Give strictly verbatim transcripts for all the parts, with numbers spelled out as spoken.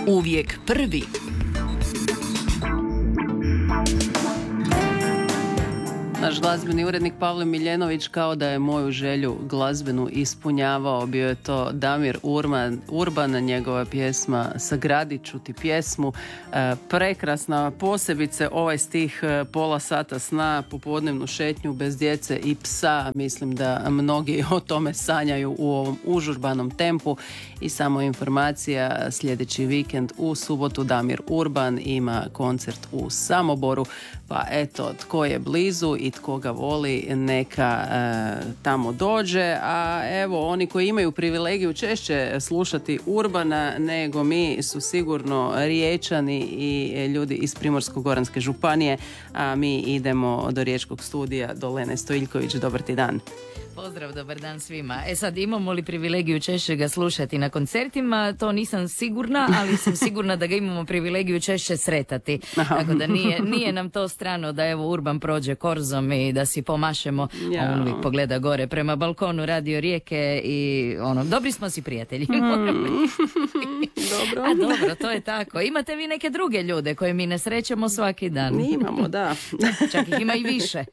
Uvijek prvi. Naš glazbeni urednik Pavle Miljenović kao da je moju želju glazbenu ispunjavao. Bio je to Damir Urban, Urban njegova pjesma Sagradit ću ti pjesmu. E, prekrasna, posebice ovaj stih pola sata sna, popodnevnu šetnju bez djece i psa. Mislim da mnogi o tome sanjaju u ovom užurbanom tempu. I samo informacija, sljedeći vikend u subotu Damir Urban ima koncert u Samoboru. Pa eto, tko je blizu i tko ga voli, neka e, tamo dođe. A evo, oni koji imaju privilegiju češće slušati Urbana nego mi su sigurno Riječani i ljudi iz Primorsko-goranske županije. A mi idemo do Riječkog studija, do Lene Stojiljković. Dobar ti dan. Pozdrav, dobar dan svima. E sad, imamo li privilegiju češće ga slušati na koncertima? To nisam sigurna, ali sam sigurna da ga imamo privilegiju češće sretati. Tako da nije, nije nam to strano da evo Urban prođe korzom i da si pomašemo. Ja. On uvijek pogleda gore prema balkonu Radio Rijeke i ono, dobri smo si prijatelji. Mm. Dobro. A dobro, to je tako. Imate vi neke druge ljude koje mi ne srećemo svaki dan? Mi imamo, da. Čak ih ima i više.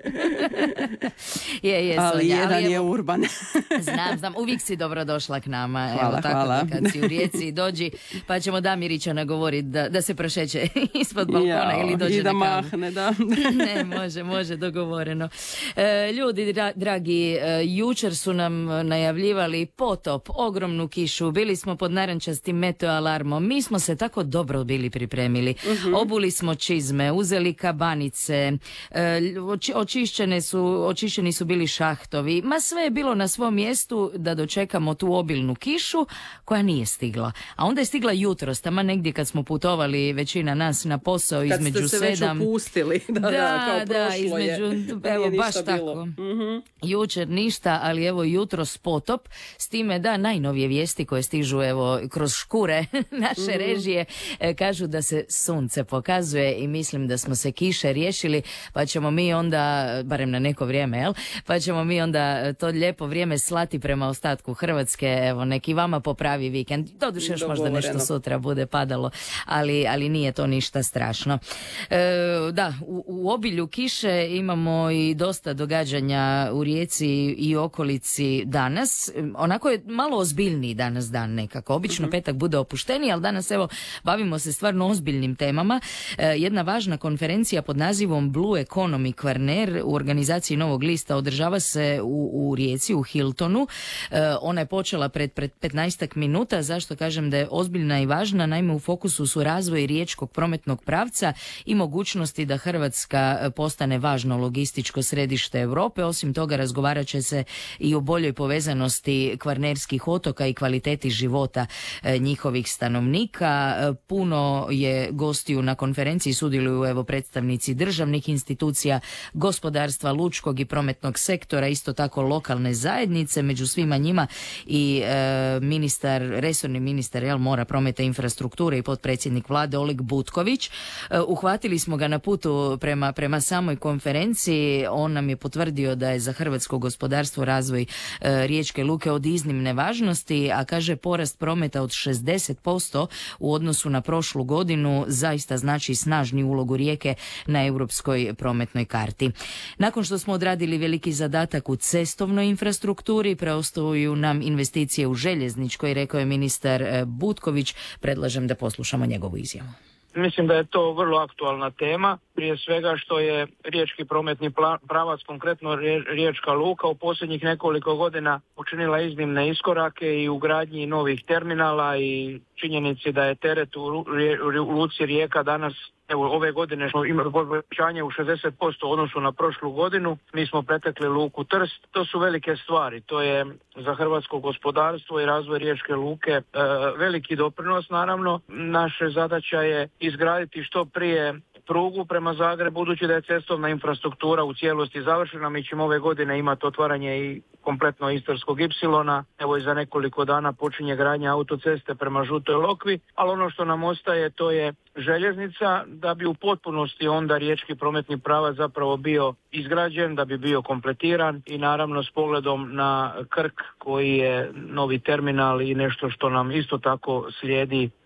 je, je, ali Sonja, jedan ali je Urban. Znam, znam, uvijek si dobro došla k nama. Hvala, Evo, tako hvala. da kad si u Rijeci dođi, pa ćemo Damirića nagovoriti da, da se prošeće ispod balkona Jao, ili dođe i da na kavu. mahne, da. Ne, može, može, dogovoreno. E, ljudi, dra, dragi, e, jučer su nam najavljivali potop, ogromnu kišu, bili smo pod narančastim meteo alarmom, mi smo se tako dobro bili pripremili. Uh-huh. Obuli smo čizme, uzeli kabanice, e, oči, očišćene su, očišćeni su bili šahtovi, ma sve je bilo na svom mjestu da dočekamo tu obilnu kišu koja nije stigla. A onda je stigla jutros, tamo negdje kad smo putovali većina nas na posao kad između ste se sedam... već opustili. Da, da, da, kao da, prošlo između, je. evo baš bilo. tako. Mm-hmm. Jučer ništa, ali evo jutros potop, s time da najnovije vijesti koje stižu evo kroz škure naše mm-hmm. režije e, kažu da se sunce pokazuje i mislim da smo se kiše riješili, pa ćemo mi onda, barem na neko vrijeme, jel? Pa ćemo mi onda to lijepo vrijeme slati prema ostatku Hrvatske, evo neki vama popravi vikend. Doduše još možda nešto sutra bude padalo, ali, ali nije to ništa strašno. E, da, u, u obilju kiše imamo i dosta događanja u Rijeci i okolici danas. Onako je malo ozbiljniji danas dan nekako. Obično mm-hmm. petak bude opušteniji, ali danas evo bavimo se stvarno ozbiljnim temama. E, jedna važna konferencija pod nazivom Blue Economy Kvarner u organizaciji Novog lista održava se u, u Rijeci, u Hiltonu. E, ona je počela pred, pred petnaestak minuta. Zašto kažem da je ozbiljna i važna? Naime, u fokusu su razvoj riječkog prometnog pravca i mogućnosti da Hrvatska postane važno logističko središte Europe. Osim toga, razgovarat će se i o boljoj povezanosti kvarnerskih otoka i kvaliteti života e, njihovih stanovnika. E, puno je gostiju na konferenciji, sudjeluju evo predstavnici državnih institucija, gospodarstva, lučkog i prometnog sektora, isto tako lokalne zajednice, među svima njima i e, ministar, resorni ministar jel, mora, prometa, infrastrukture i potpredsjednik vlade Oleg Butković. E, uhvatili smo ga na putu prema, prema samoj konferenciji. On nam je potvrdio da je za hrvatsko gospodarstvo razvoj e, riječke luke od iznimne važnosti, a kaže porast prometa od šezdeset posto u odnosu na prošlu godinu zaista znači snažni ulogu Rijeke na europskoj prometnoj karti. Nakon što smo odradili veliki zadatak u cestovnoj infrastrukturi, preostaju nam investicije u željezničkoj, rekao je ministar Butković. Predlažem da poslušamo njegovu izjavu. Mislim da je to vrlo aktualna tema, prije svega što je riječki prometni pravac, konkretno riječka luka, u posljednjih nekoliko godina učinila iznimne iskorake i u gradnji novih terminala i činjenici da je teret u luci Rijeka danas, evo ove godine smo imali povećanje u šezdeset posto u odnosu na prošlu godinu, mi smo pretekli luku Trst. To su velike stvari, to je za hrvatsko gospodarstvo i razvoj riječke luke e, veliki doprinos naravno. Naša zadaća je izgraditi što prije prugu prema Zagrebu, budući da je cestovna infrastruktura u cijelosti završena. Mi ćemo ove godine imati otvaranje i kompletno Istarskog ipsilona. Evo i za nekoliko dana počinje gradnja autoceste prema Žutoj Lokvi, ali ono što nam ostaje to je željeznica, da bi u potpunosti onda riječki prometni pravac zapravo bio izgrađen, da bi bio kompletiran i naravno s pogledom na Krk koji je novi terminal i nešto što nam isto tako slijedi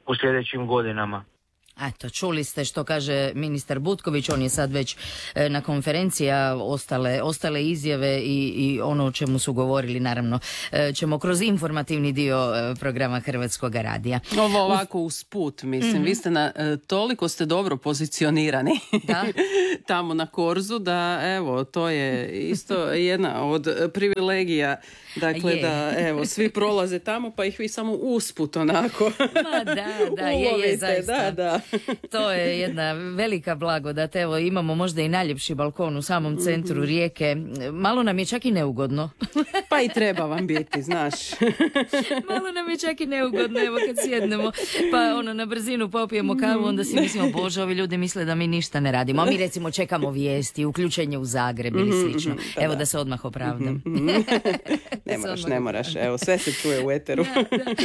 u sljedećim godinama. Eto, čuli ste što kaže ministar Butković, on je sad već e, na konferencija, ostale, ostale izjave i, i ono o čemu su govorili, naravno, e, ćemo kroz informativni dio e, programa Hrvatskog radija. Ovo ovako usput, mislim, mm-hmm. vi ste na, e, toliko ste dobro pozicionirani da? tamo na Korzu, da evo, to je isto jedna od privilegija, dakle je. Da evo, svi prolaze tamo pa ih vi samo usput onako Ma da, da, je, je, zaista. Da, da. To je jedna velika blagodat. Evo, imamo možda i najljepši balkon u samom centru mm-hmm. Rijeke. Malo nam je čak i neugodno. Pa i treba vam biti, znaš. Malo nam je čak i neugodno, evo kad sjednemo, pa ono na brzinu popijemo kavu, onda si mislimo, bože, ovi ljudi misle da mi ništa ne radimo. A mi recimo čekamo vijesti, uključenje u Zagreb ili slično. Mm-hmm, da, evo da. da se odmah opravdam. Mm-hmm. ne moraš, ne moraš. Evo, sve se čuje u eteru. Da, da.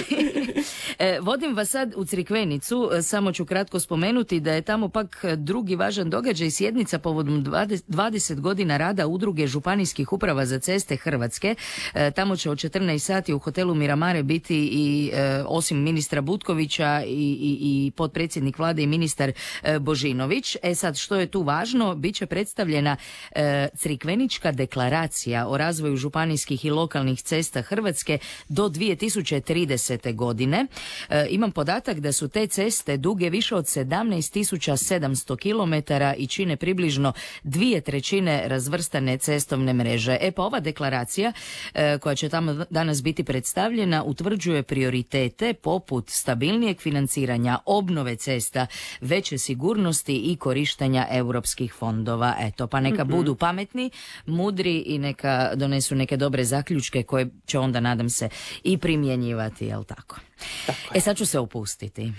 E, vodim vas sad u Crikvenicu, samo ću kratko spomenuti da je tamo pak drugi važan događaj, sjednica povodom dvadeset godina rada Udruge županijskih uprava za ceste Hrvatske. E, tamo će od četrnaest sati u hotelu Miramare biti i e, osim ministra Butkovića i, i, i potpredsjednik vlade i ministar e, Božinović. E sad, što je tu važno? Biće predstavljena e, Crikvenička deklaracija o razvoju županijskih i lokalnih cesta Hrvatske do dvije tisuće tridesete godine. E, imam podatak da su te ceste duge više od sedamnaest tisuća sedamsto kilometara i čine približno dvije trećine razvrstane cestovne mreže. E pa ova deklaracija e, koja će tamo danas biti predstavljena utvrđuje prioritete poput stabilnijeg financiranja, obnove cesta, veće sigurnosti i korištenja europskih fondova. Eto, pa neka mm-hmm. budu pametni, mudri i neka donesu neke dobre zaključke koje će onda, nadam se, i primjenjivati, jel tako? Tako e sad ću se opustiti.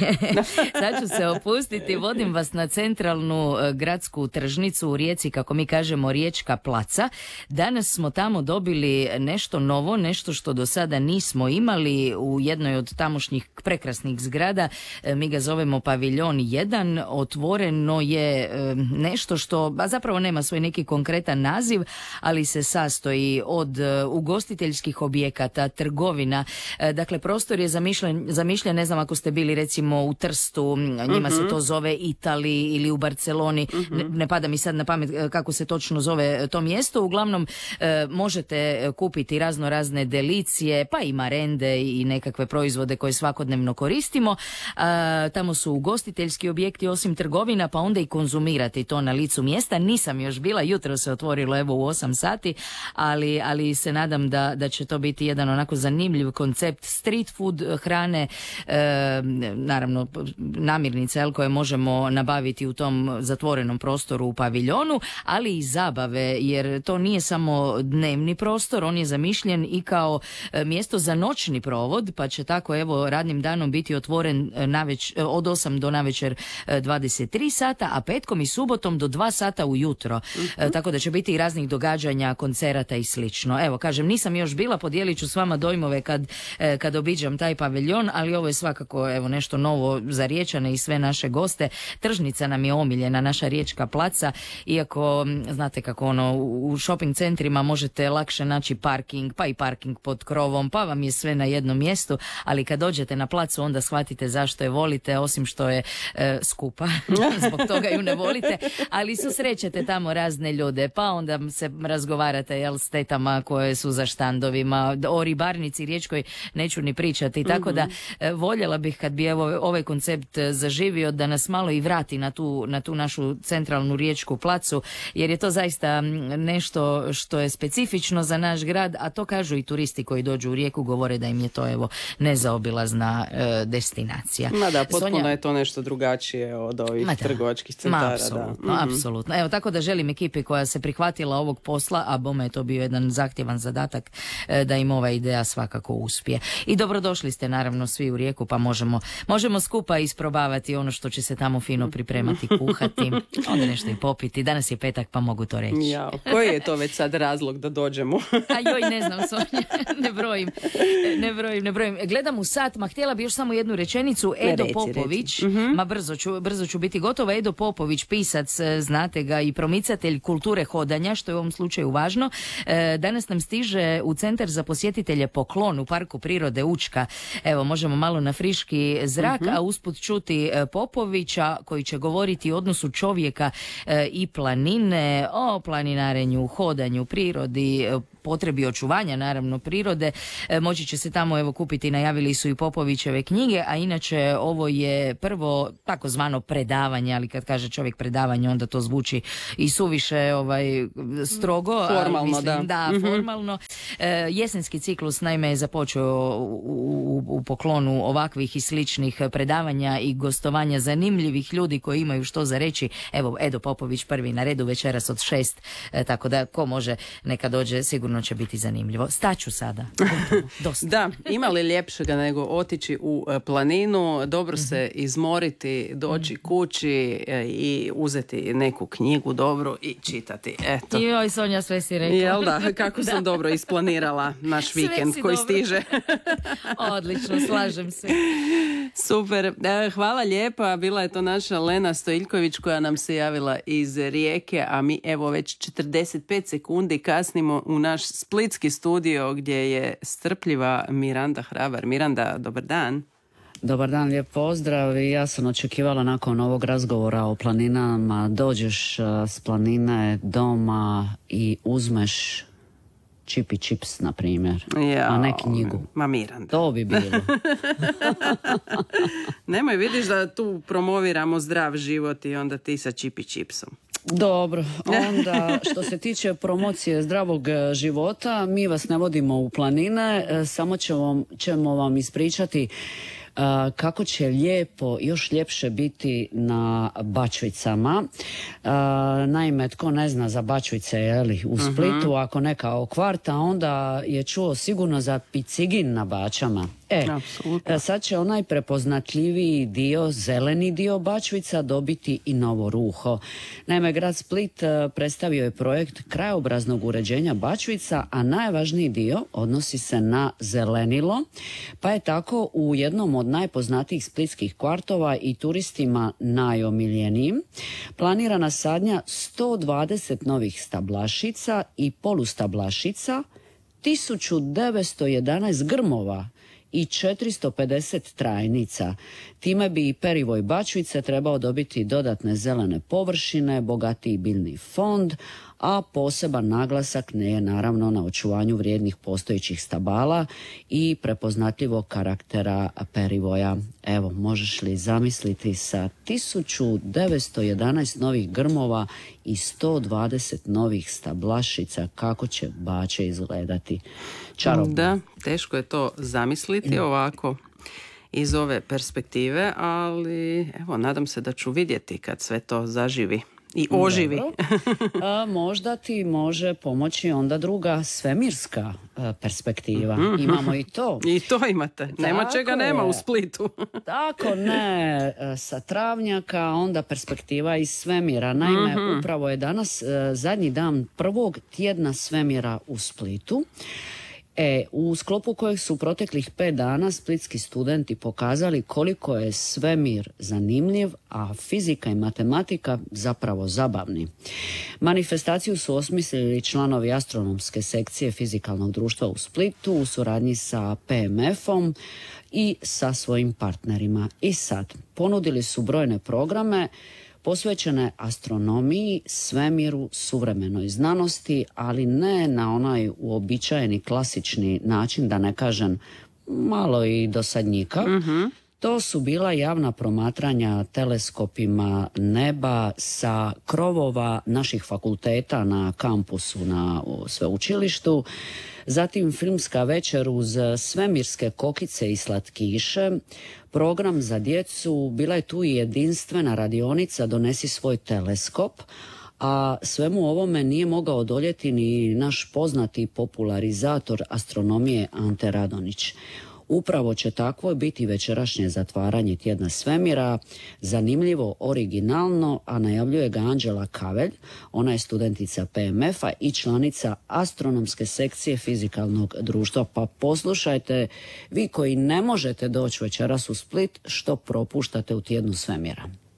sad ću se opustiti. Vodim vas na centralnu uh, gradsku tržnicu u Rijeci, kako mi kažemo Riječka placa. Danas smo tamo dobili nešto novo, nešto što do sada nismo imali u jednoj od tamošnjih prekrasnih zgrada. E, mi ga zovemo Paviljon jedan. Otvoreno je e, nešto što, a zapravo nema svoj neki konkretan naziv, ali se sastoji od e, ugostiteljskih objekata, trgovina. E, dakle, prostor je zamišljen, zamišljen, ne znam ako ste bili recimo u Trstu, njima mm-hmm. se to zove Italiji ili u Barceloni, mm-hmm. ne, ne pada mi sad na pamet kako se točno zove to mjesto. Uglavnom e, možete kupiti razno razne delicije, pa i marende i nekakve proizvode koje svakodnevno koristimo. A, tamo su ugostiteljski objekti osim trgovina, pa onda i konzumirati to na licu mjesta. Nisam još bila, jutro se otvorilo evo u osam sati, ali, ali se nadam da, da će to biti jedan onako zanimljiv koncept street food hrane, e, naravno namirnice jel, koje možemo nabaviti u tom zatvorenom prostoru u paviljonu, ali i zabave, jer to nije samo dnevni prostor, on je zamišljen i kao e, mjesto za noćni provod, pa će tako evo radnim danom biti otvoren naveć, od osam do navečer dvadeset tri sata, a petkom i subotom do dva sata ujutro. Uh-huh. E, tako da će biti i raznih događanja, koncerata i slično. Evo, kažem, nisam još bila, podijelit ću s vama dojmove kad, e, kad obiđam taj paviljon, ali ovo je svakako evo nešto novo za Riječane i sve naše goste. Tržnica nam je omiljena, naša Riječka placa, iako znate kako ono u shopping centrima možete lakše naći parking, pa i parking pod krovom, pa vam je sve na jednom mjestu, ali kad dođete na placu onda shvatite zašto je volite, osim što je e, skupa, zbog toga ju ne volite, ali susrećete tamo razne ljude, pa onda se razgovarate jel, s tetama koje su za štandovima, o ribarnici riječkoj neću ni pričati, tako da e, voljela bih kad bi evo ovaj koncept zaživio da nas malo i vrati na tu, na tu našu centralnu Riječku placu, jer je to zaista nešto što je specifično za naš grad, a to kažu i turisti koji dođu u Rijeku, govore da im je to evo nezaobilazna e, destinacija. Ma da, potpuno Sonja... je to nešto drugačije od ovih trgovačkih centara. Ma, apsolutno, da. apsolutno. Evo, tako da želim ekipi koja se prihvatila ovog posla, a bome je to bio jedan zahtjevan zadatak, e, da im ova ideja svakako uspije. I dobrodošli ste naravno svi u Rijeku, pa možemo, možemo skupa isprobavati ono što će se tamo fino pripremati, kuhati, onda nešto i popiti. Danas je petak, pa mogu to reći. Jao, koji je to već sad razlog da dođemo? A joj, ne znam, Sonja, ne brojim, ne brojim, ne brojim. Gledam u sat, ma htjela bi još samo jednu rečenicu. Edo reci, Popović, reci. Ma brzo ću, brzo ću biti gotova. Edo Popović, pisac, znate ga, i promicatelj kulture hodanja, što je u ovom slučaju važno. Danas nam stiže u Centar za posjetitelje Poklon u Parku prirode Učka. evo možemo malo na friški zrak, uh-huh. a usput čuti Popovića koji će govoriti o odnosu čovjeka e, i planine, o planinarenju, hodanju, prirodi, potrebi očuvanja naravno prirode. E, moći će se tamo evo kupiti, najavili su i Popovićeve knjige, a inače ovo je prvo takozvano predavanje, ali kad kaže čovjek predavanje onda to zvuči i suviše ovaj, strogo. Formalno, ali, mislim, da. Da, mm-hmm. formalno. E, jesenski ciklus naime je započeo u, u, u poklonu ovakvih i sličnih predavanja i gostovanja zanimljivih ljudi koji imaju što za reći. Evo, Edo Popović prvi na redu večeras od šest, e, tako da ko može neka dođe, sigurno će biti zanimljivo. Staću sada. Dosta. Da, ima li ljepšega nego otići u planinu, dobro mm-hmm. se izmoriti, doći mm-hmm. kući e, i uzeti neku knjigu dobru i čitati. Eto. Joj, Sonja, sve si rekla. Jel da, kako sam da. dobro isplanirala naš vikend koji dobro. stiže. Odlično, slažem se. Super, hvala lijepa. Bila je to naša Lena Stojiljković koja nam se javila iz Rijeke, a mi evo već četrdeset pet sekundi kasnimo u naš splitski studio gdje je strpljiva Miranda Hrabar. Miranda, dobar dan. Dobar dan, lijep pozdrav. I ja sam očekivala nakon ovog razgovora o planinama, dođeš s planine doma i uzmeš Čipi Čips, na primjer, ja, a ne knjigu. Ma Miranda. To bi bilo. Nemoj, vidiš da tu promoviramo zdrav život i onda ti sa Čipi Čipsom. Dobro, onda što se tiče promocije zdravog života, mi vas ne vodimo u planine, samo ćemo, ćemo vam ispričati Uh, kako će lijepo, još ljepše biti na Bačvicama. Uh, naime, tko ne zna za Bačvice, jeli, u Splitu, uh-huh. ako ne kao kvarta, onda je čuo sigurno za Picigin na Bačama. E, Absolutno. Sad će onaj prepoznatljiviji dio, zeleni dio Bačvica dobiti i novo ruho. Naime, grad Split predstavio je projekt krajobraznog uređenja Bačvica, a najvažniji dio odnosi se na zelenilo, pa je tako u jednom od najpoznatijih splitskih kvartova i turistima najomiljenijim planirana sadnja sto dvadeset novih stablašica i polustablašica, tisuću devetsto jedanaest grmova i četiristo pedeset trajnica. Time bi i perivoj Bačvice trebao dobiti dodatne zelene površine, bogatiji biljni fond, a poseban naglasak ne je naravno na očuvanju vrijednih postojećih stabala i prepoznatljivog karaktera perivoja. Evo, možeš li zamisliti sa tisuću devetsto jedanaest novih grmova i sto dvadeset novih stablašica kako će Bače izgledati? Čarobno. Da, teško je to zamisliti ovako iz ove perspektive, ali evo, nadam se da ću vidjeti kad sve to zaživi i oživi. A, možda ti može pomoći onda druga svemirska a, perspektiva. Mm-hmm. Imamo i to. I to imate. Nema tako čega je. Nema u Splitu. Tako ne, sa travnjaka, onda perspektiva iz svemira. Naime, mm-hmm. upravo je danas a, zadnji dan prvog tjedna svemira u Splitu. E, u sklopu kojeg su proteklih pet dana splitski studenti pokazali koliko je svemir zanimljiv, a fizika i matematika zapravo zabavni. Manifestaciju su osmislili članovi astronomske sekcije Fizikalnog društva u Splitu u suradnji sa P M F-om i sa svojim partnerima. I sad, ponudili su brojne programe posvećene astronomiji, svemiru, suvremenoj znanosti, ali ne na onaj uobičajeni klasični način, da ne kažem malo i dosadnjika. Mm-hmm. To su bila javna promatranja teleskopima neba sa krovova naših fakulteta na kampusu na sveučilištu, zatim filmska večer uz svemirske kokice i slatkiše, program za djecu, bila je tu i jedinstvena radionica Donesi svoj teleskop, a svemu ovome nije mogao odoljeti ni naš poznati popularizator astronomije Ante Radonić. Upravo će takvo biti večerašnje zatvaranje tjedna svemira, zanimljivo, originalno, a najavljuje ga Anđela Kavelj, ona je studentica P M F-a i članica astronomske sekcije Fizikalnog društva. Pa poslušajte, vi koji ne možete doći večeras u Split, što propuštate u tjednu svemira.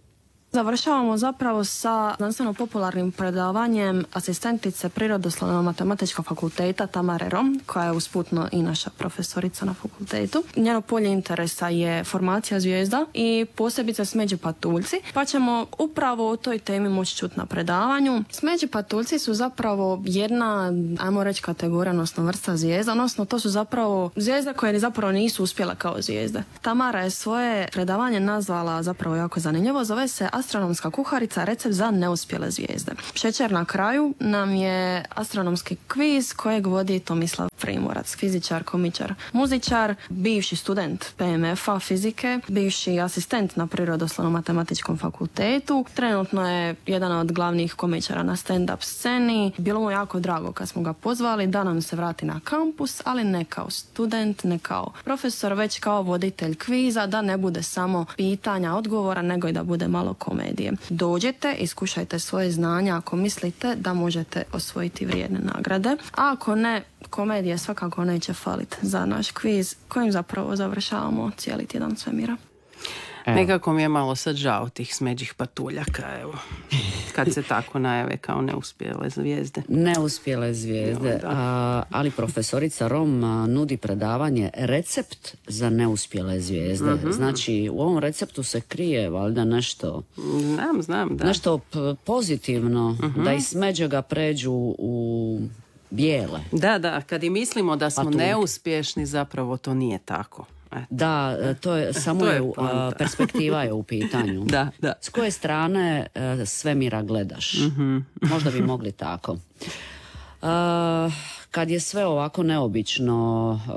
Završavamo zapravo sa znanstveno-popularnim predavanjem asistentice Prirodoslovno-matematičkog fakulteta Tamare Rom, koja je usputno i naša profesorica na fakultetu. Njeno polje interesa je formacija zvijezda i posebice smeđi patuljci, pa ćemo upravo o toj temi moći čuti na predavanju. Smeđi patuljci su zapravo jedna, ajmo reći, kategorija, odnosno vrsta zvijezda, odnosno to su zapravo zvijezde koje zapravo nisu uspjela kao zvijezde. Tamara je svoje predavanje nazvala zapravo jako zanimljivo, zove se Astronomska kuharica, recept za neuspjele zvijezde. Šećer na kraju nam je astronomski kviz kojeg vodi Tomislav Primorac, fizičar, komičar, muzičar, bivši student P M F-a fizike, bivši asistent na Prirodoslovno-matematičkom fakultetu. Trenutno je jedan od glavnih komičara na stand-up sceni. Bilo mu jako drago kad smo ga pozvali da nam se vrati na kampus, ali ne kao student, ne kao profesor, već kao voditelj kviza, da ne bude samo pitanja, odgovora, nego i da bude malo komedije. Dođite, iskušajte svoje znanja ako mislite da možete osvojiti vrijedne nagrade, a ako ne, komedije svakako neće faliti za naš kviz kojim zapravo završavamo cijeli tjedan svemira. Evo. Nekako mi je malo sad žao tih smeđih patuljaka, evo, kad se tako najave kao neuspjele zvijezde. Neuspjele zvijezde, Jo, a, ali profesorica Rom a, nudi predavanje recept za neuspjele zvijezde. Mm-hmm. Znači, u ovom receptu se krije valjda nešto... Znam, znam, da. Nešto p- pozitivno, mm-hmm. da iz smeđega pređu u bijele. Da, da, kad i mislimo da smo Patuljke. neuspješni, zapravo to nije tako. Eto. Da, to je, samo To je je, u- poanta. perspektiva je u pitanju. Da, da. S koje strane e, svemira gledaš? Mm-hmm. Možda bi mogli tako. E, kad je sve ovako neobično e,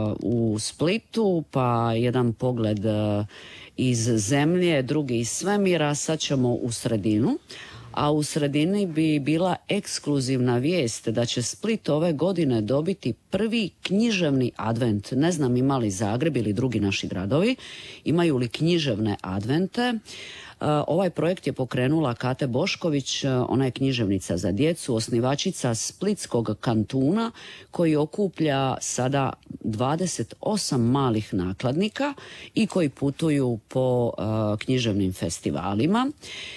u Splitu, pa jedan pogled e, iz zemlje, drugi iz svemira, sad ćemo u sredinu. A u sredini bi bila ekskluzivna vijest da će Split ove godine dobiti prvi književni advent. Ne znam ima li Zagreb ili drugi naši gradovi, imaju li književne advente. Ovaj projekt je pokrenula Kate Bošković, ona je književnica za djecu, osnivačica Splitskog kantuna koji okuplja sada dvadeset osam malih nakladnika i koji putuju po uh, književnim festivalima.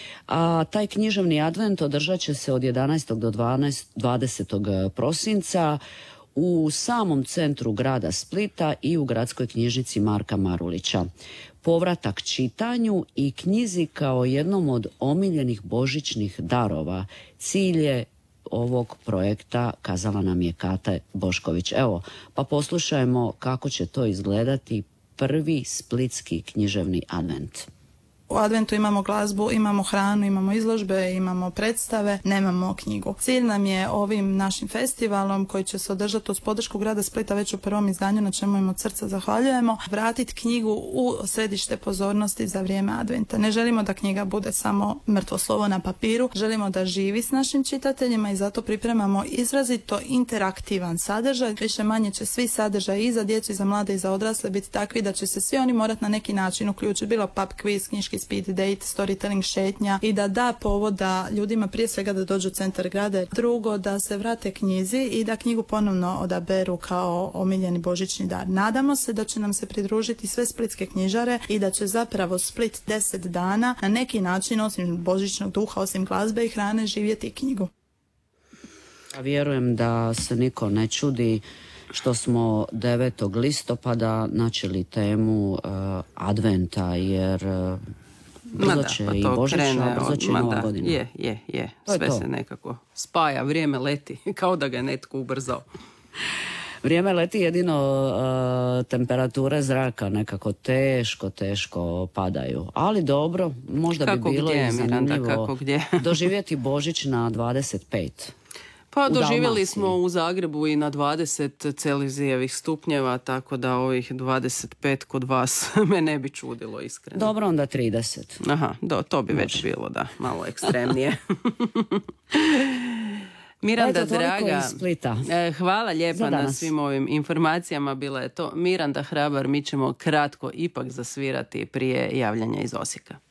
A taj književni advent održat će se od jedanaestog do dvadesetog prosinca u samom centru grada Splita i u gradskoj knjižnici Marka Marulića. Povratak čitanju i knjizi kao jednom od omiljenih božićnih darova. Cilj je ovog projekta, kazala nam je Kate Bošković. Evo, pa poslušajmo kako će to izgledati prvi splitski književni advent. U adventu imamo glazbu, imamo hranu, imamo izložbe, imamo predstave, nemamo knjigu. Cilj nam je ovim našim festivalom koji će se održati uz podršku grada Splita već u prvom izdanju, na čemu im od srca zahvaljujemo, vratiti knjigu u središte pozornosti za vrijeme adventa. Ne želimo da knjiga bude samo mrtvo slovo na papiru, želimo da živi s našim čitateljima i zato pripremamo izrazito interaktivan sadržaj. Više manje će svi sadržaji i za djecu i za mlade i za odrasle biti takvi da će se svi oni morati na neki način uključiti, bilo pub quiz, knjiški speed date, storytelling, šetnja i da da povoda ljudima prije svega da dođu u centar grada, drugo da se vrate knjizi i da knjigu ponovno odaberu kao omiljeni božićni dar. Nadamo se da će nam se pridružiti sve splitske knjižare i da će zapravo Split deset dana na neki način, osim božićnog duha, osim glazbe i hrane, živjeti i knjigu. Ja vjerujem da se niko ne čudi što smo devetog listopada načeli temu uh, adventa, jer uh, brzo će pa i to Božić, krene a brzo će odmah, Nova da. godina. Je, je, je. To je Sve to. se nekako spaja, vrijeme leti, kao da ga je netko ubrzao. Vrijeme leti, jedino uh, temperature zraka nekako teško, teško padaju. Ali dobro, možda Kako bi bilo gdje, i zanimljivo Miranda, kako gdje? doživjeti Božić na dvadeset pet. Pa u doživjeli Dalmaciji. smo u Zagrebu i na dvadeset celzijevih stupnjeva, tako da ovih dvadeset pet kod vas me ne bi čudilo, iskreno. Dobro, onda trideset. Aha, do, to bi već bilo, da, malo ekstremnije. Miranda, Eto, toliko draga, iz Splita. e, hvala lijepa Za na danas. svim ovim informacijama. Bila je to Miranda Hrabar, mi ćemo kratko ipak zasvirati prije javljanja iz Osijeka.